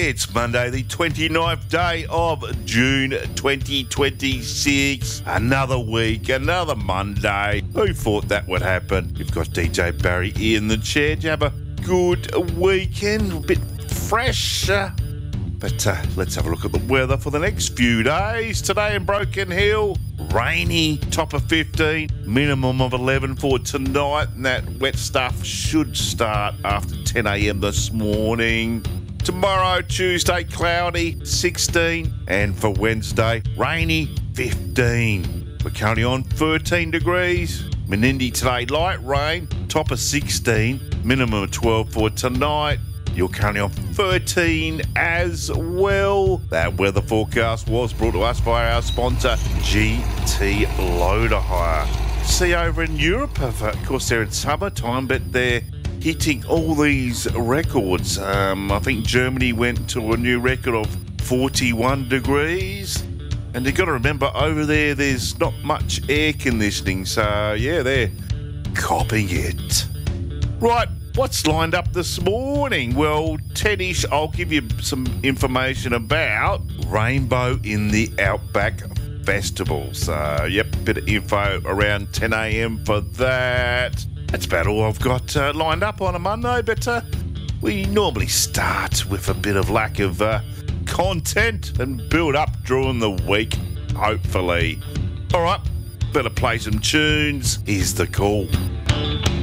It's Monday, the 29th day of June 2026. Another week, another Monday. Who thought that would happen? You've got DJ Barry in the chair. Did you have a good weekend? A bit fresh. But let's have a look at the weather for the next few days. Today in Broken Hill, rainy, top of 15, minimum of 11 for tonight. And that wet stuff should start after 10 a.m. this morning. Tomorrow, Tuesday, cloudy, 16. And for Wednesday, rainy, 15. We're currently on 13 degrees. Menindee today, light rain, top of 16, minimum of 12 for tonight. You're currently on 13 as well. That weather forecast was brought to us by our sponsor, GT Loader Hire. See over in Europe, of course they're in summertime, but they're hitting all these records. I think Germany went to a new record of 41 degrees. And you've got to remember, over there's not much air conditioning, so yeah, they're copping it. Right. What's lined up this morning? Well, 10-ish, I'll give you some information about Rainbow in the Outback Festival. So, yep, bit of info around 10 a.m. for that. That's about all I've got lined up on a Monday, but we normally start with a bit of lack of content and build up during the week, hopefully. All right, better play some tunes. Here's the call.